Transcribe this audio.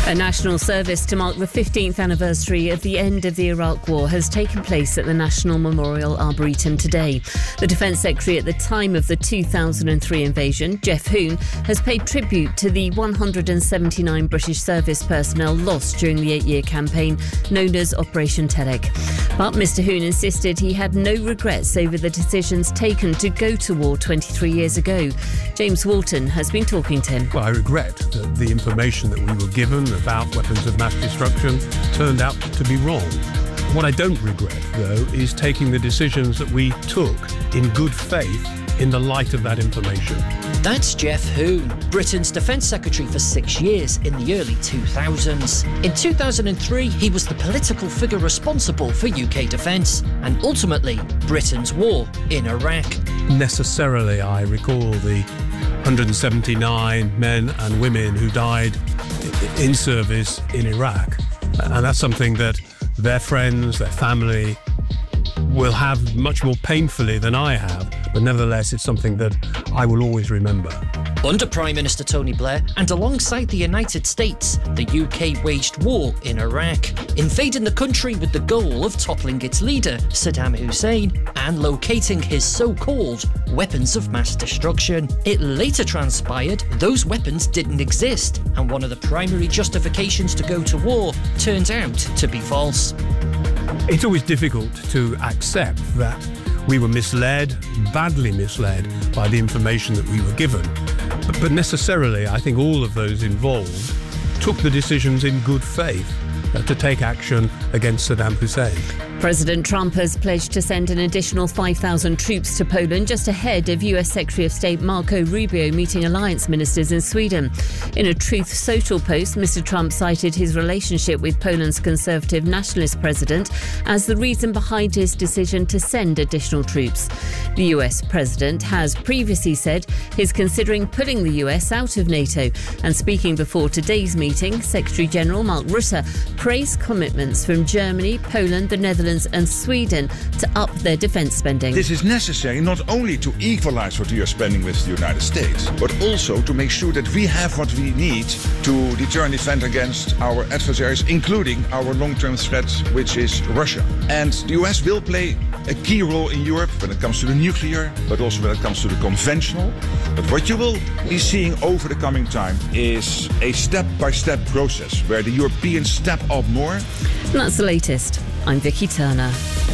A national service to mark the 15th anniversary of the end of the Iraq War has taken place at the National Memorial Arboretum today. The Defence Secretary at the time of the 2003 invasion, Geoff Hoon, has paid tribute to the 179 British service personnel lost during the 8-year campaign known as Operation Terek. But Mr Hoon insisted he had no regrets over the decisions taken to go to war 23 years ago. James Walton has been talking to him. Well, I regret that the information that we were given about weapons of mass destruction turned out to be wrong. What I don't regret, though, is taking the decisions that we took in good faith in the light of that information. That's Geoff Hoon, Britain's Defence Secretary for 6 years in the early 2000s. In 2003, he was the political figure responsible for UK defence and ultimately Britain's war in Iraq. Necessarily, I recall the 179 men and women who died in service in Iraq. And that's something that their friends, their family will have much more painfully than I have. But nevertheless, it's something that I will always remember. Under Prime Minister Tony Blair and alongside the United States, the UK waged war in Iraq, invading the country with the goal of toppling its leader, Saddam Hussein, and locating his so-called weapons of mass destruction. It later transpired those weapons didn't exist, and one of the primary justifications to go to war turned out to be false. It's always difficult to accept that we were misled, badly misled, by the information that we were given. But necessarily, I think all of those involved took the decisions in good faith to take action against Saddam Hussein. President Trump has pledged to send an additional 5,000 troops to Poland just ahead of US Secretary of State Marco Rubio meeting alliance ministers in Sweden. In a Truth Social post, Mr Trump cited his relationship with Poland's Conservative Nationalist president as the reason behind his decision to send additional troops. The US president has previously said he's considering pulling the US out of NATO. And speaking before today's meeting, Secretary General Mark Rutte praised commitments from Germany, Poland, the Netherlands and Sweden to up their defence spending. This is necessary not only to equalise what we are spending with the United States, but also to make sure that we have what we need to deter and defend against our adversaries, including our long-term threat, which is Russia. And the US will play a key role in Europe when it comes to the nuclear, but also when it comes to the conventional. But what you will be seeing over the coming time is a step-by-step process where the Europeans step up more. And that's the latest. I'm Vicky Turner.